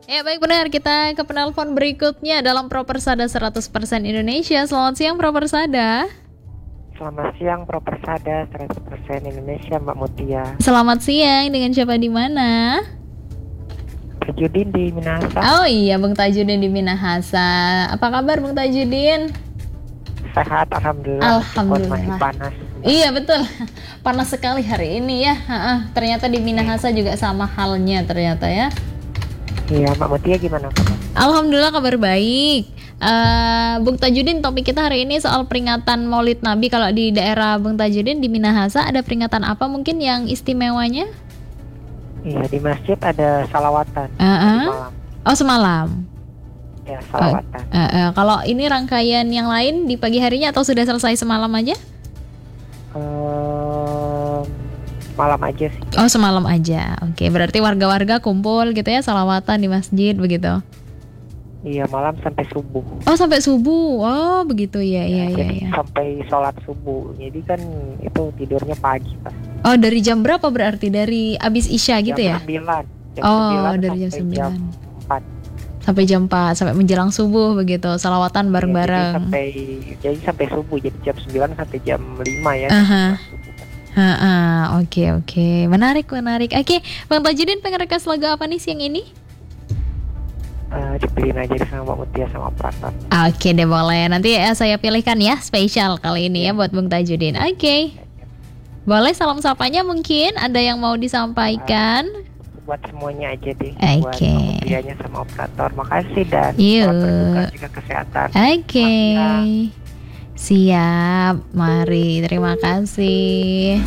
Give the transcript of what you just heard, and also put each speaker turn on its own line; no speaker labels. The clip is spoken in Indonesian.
Ya baik benar, kita ke penelpon berikutnya dalam Propersada 100% Indonesia. Selamat siang Propersada.
Selamat siang Propersada 100% Indonesia, Mbak Mutia.
Selamat siang, dengan siapa di mana?
Tajudin di Minahasa.
Oh iya, Bang Tajudin di Minahasa. Apa kabar Bang Tajudin?
Sehat, alhamdulillah.
Alhamdulillah.
Masih panas.
Iya betul, panas sekali hari ini ya. Ternyata di Minahasa juga sama halnya ternyata ya.
Iya, Mbak Mutia gimana kabar?
Alhamdulillah kabar baik. Bung Tajudin, topik kita hari ini soal peringatan Maulid Nabi. Kalau di daerah Bung Tajudin di Minahasa ada peringatan apa mungkin yang istimewanya?
Iya, di masjid ada salawatan malam.
Oh semalam.
Ya, salawatan.
Kalau ini rangkaian yang lain di pagi harinya atau sudah selesai semalam aja?
Malam aja sih.
Oh semalam aja. Oke, berarti warga-warga kumpul gitu ya, salawatan di masjid begitu.
Iya, malam sampai subuh.
Oh sampai subuh. Oh begitu ya.
Jadi sampai sholat subuh. Jadi kan itu tidurnya pagi pas.
Oh dari jam berapa berarti? Dari abis isya gitu
jam
ya?
9.
Dari jam 9
jam 4.
Sampai jam 4 sampai menjelang subuh begitu. Salawatan bareng-bareng.
Jadi sampai subuh. Jadi jam 9 sampai jam 5 ya.
Oke. Menarik. Oke, Bang Tajudin pengen request lagu apa nih siang ini?
Dipilihin aja sama Mbak Mutia sama Pratan.
Oke deh boleh. Nanti saya pilihkan ya spesial kali ini ya buat Bang Tajudin. Oke. Boleh salam sapanya mungkin ada yang mau disampaikan?
Buat semuanya aja deh.
Oke.
Buat Mbak Mutianya sama operator. Makasih dan
Yuk.
selamat berbuka juga kesehatan.
Oke. Siap. Mari. Terima kasih.